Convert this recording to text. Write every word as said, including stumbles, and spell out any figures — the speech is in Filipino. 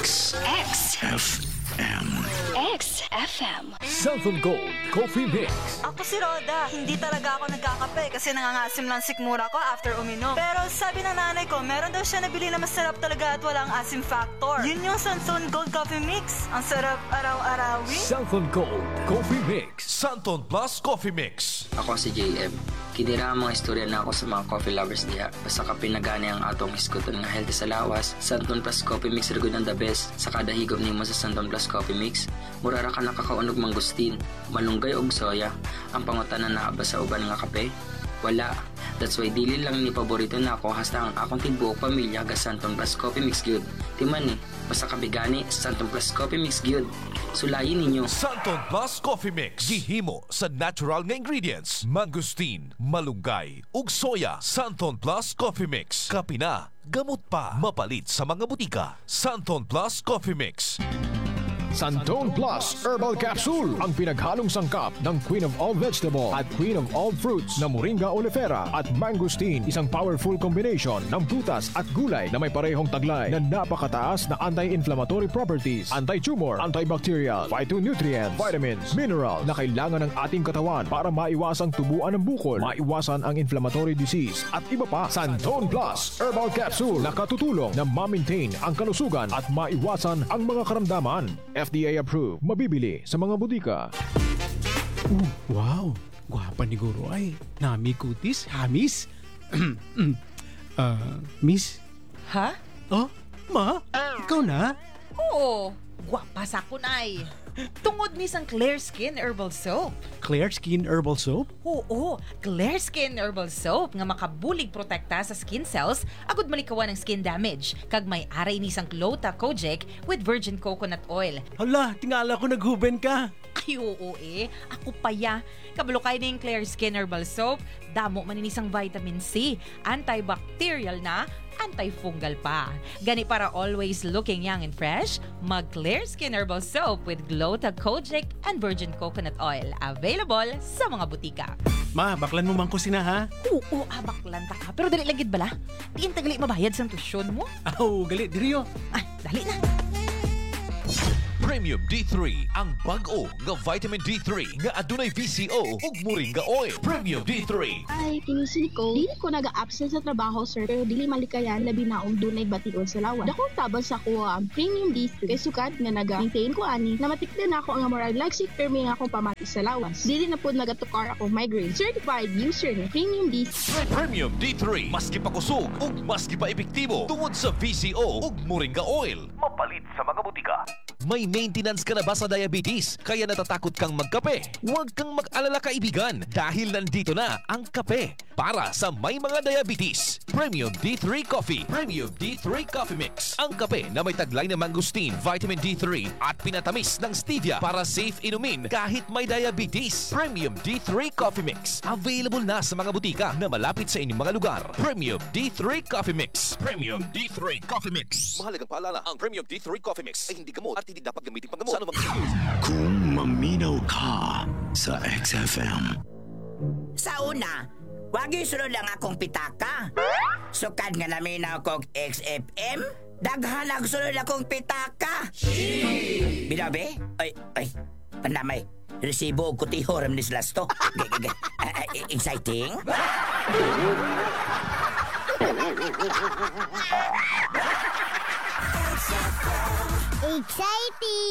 X X F M. X F M. Southern Gold Coffee Mix. Ako si Roda. Hindi talaga ako nagkakape kasi nangangasim lang sikmura ko after uminom. Pero sabi ng nanay ko, meron daw siya nabili na masarap talaga at walang asim factor. Yun yung Santon Gold Coffee Mix. Ang sarap araw-arawin. Southern Gold Coffee Mix. Santon Plus Coffee Mix. Ako si J M. Kinira ang mga istorya na ako sa mga coffee lovers diha. Basta ka pinagani ang atong iskuton nga healthy sa lawas. Santon Plus Coffee Mix rigod ang the best. Sa kada higop nimo sa Santon Plus Coffee Mix, murara ka nakakaunog mangustin, malunggay og soya. Ang pangutanan na ba sa uban nga kape? Wala. That's why dili lang ni paborito na ako hasta ang akong tibuok pamilya ga Santon Plus Coffee Mix gyud. Timan ni, basta kabigani Santon Plus Coffee Mix gyud. Sulayin ninyo. Santon Plus Coffee Mix. Gihimo sa natural nga ingredients. Mangustin, malunggay, ug soya. Santon Plus Coffee Mix. Kapina, gamot pa. Mapalit sa mga butika. Santon Plus Coffee Mix. Santon Plus Herbal Capsule, ang pinaghalong sangkap ng Queen of All Vegetable at Queen of All Fruits na Moringa oleifera at mangosteen, isang powerful combination ng prutas at gulay na may parehong taglay na napakataas na anti-inflammatory properties, anti-tumor, antibacterial, phytonutrients, vitamins, mineral na kailangan ng ating katawan para maiwasang tubuan ng bukol, maiwasan ang inflammatory disease at iba pa. Santon Plus Herbal Capsule na katutulong na ma-maintain ang kalusugan at maiwasan ang mga karamdaman. F D A approved. Mabibili sa mga butika. Uh, wow! Gwapa ni Guro ay. Nami kutis, hamis. uh, miss? Ha? Oh, ma? Ikaw na? Oo. Gwapa sa kunay. Tungod ni sang Clear Skin Herbal Soap. Clear Skin Herbal Soap? Oo, Clear Skin Herbal Soap nga makabulig protekta sa skin cells agud malikawan ng skin damage kag may aray ni sang Glota Kojic with virgin coconut oil. Hala, tingala ko naghuben ka. Ay oo eh, ako pa ya. Kabalo kay ning Clear Skin Herbal Soap, damo man inisang vitamin C, antibacterial na, antifungal pa. Gani para always looking young and fresh, mag Clear Skin Herbal Soap with Glota Kojic and virgin coconut oil. Available sa mga butika. Ma, baklan mo man ko sina ha? Oo, abaklan ta ka. Pero dali lagid bala. Diin tagali mabayad sa tusyon mo. Aw, gali diriyo. Ay, dali na. Premium D three, ang bag-o nga vitamin D three nga adunay V C O ug moringa oil. Premium D three. Ay, kini si Nicole. Dili ko naga-absent sa trabaho, sir. Pero dili malikayan labi na og dunay bation sa lawas. Dakong tabang sa ko ang Premium D three. Kay sukat nga naga-maintain ko ani. Namatikdan na ako nga murag like si Fermi nga akong pamati sa lawas. Dili na pud nagatukar ako migraine. Certified user ng Premium D three. Premium D three. Maski pa kusog ug maski pa epektibo tungod sa V C O ug moringa oil. Mapalit sa mga butika. May maintenance ka na ba sa diabetes? Kaya natatakot kang magkape? Huwag kang mag-alala kaibigan dahil nandito na ang kape para sa may mga diabetes. Premium D three Coffee. Premium D three Coffee Mix. Ang kape na may taglay na mangosteen, vitamin D three at pinatamis ng stevia para safe inumin kahit may diabetes. Premium D three Coffee Mix. Available na sa mga butika na malapit sa inyong mga lugar. Premium D three Coffee Mix. Premium D three Coffee Mix. Mahalagang paalala, ang Premium D three Coffee Mix ay hindi gamot at hindi dapat gamitin panggamot. Sa anumang Kung maminaw ka sa X F M. Sa una, wag isunod lang akong pitaka. Sukad nga naminaw kong X F M, daghan ang sunod akong pitaka. Binabi? Ay, ay, pandamay. Resibo og kutihor ni Slasto. Exciting? Exciting!